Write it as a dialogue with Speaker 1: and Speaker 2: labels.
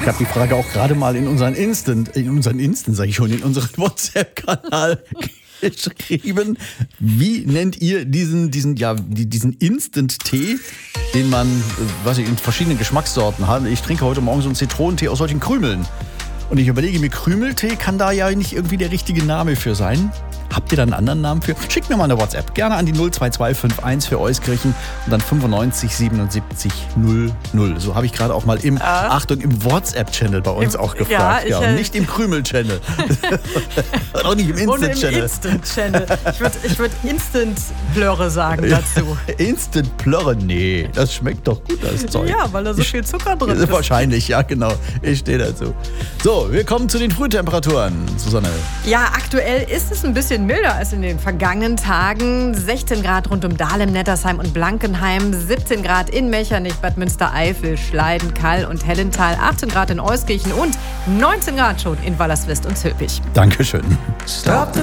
Speaker 1: Ich habe die Frage auch gerade mal in unseren WhatsApp-Kanal geschrieben. Wie nennt ihr diesen Instant-Tee, den man, in verschiedenen Geschmackssorten hat? Ich trinke heute Morgen so einen Zitronentee aus solchen Krümeln. Und ich überlege mir, Krümeltee kann da ja nicht irgendwie der richtige Name für sein. Habt ihr da einen anderen Namen für? Schickt mir mal eine WhatsApp. Gerne an die 02251 für Euskirchen und dann 95 77 00. So habe ich gerade auch mal im WhatsApp-Channel bei uns auch gefragt. Nicht im Krümel-Channel. Und auch nicht im Instant-Channel.
Speaker 2: Im Instant-Channel. Ich würd Instant-Plörre sagen dazu.
Speaker 1: Instant-Plörre? Nee, das schmeckt doch gut, das Zeug.
Speaker 2: Ja, weil da so viel Zucker drin ist.
Speaker 1: Wahrscheinlich, ja genau. Ich stehe dazu. So, wir kommen zu den Frühtemperaturen, Susanne.
Speaker 2: Ja, aktuell ist es ein bisschen milder als in den vergangenen Tagen. 16 Grad rund um Dahlem, Nettersheim und Blankenheim, 17 Grad in Mechernich, Bad Münstereifel, Schleiden, Kall und Hellental, 18 Grad in Euskirchen und 19 Grad schon in Wallerswist und Zülpich.
Speaker 1: Dankeschön.
Speaker 3: Stop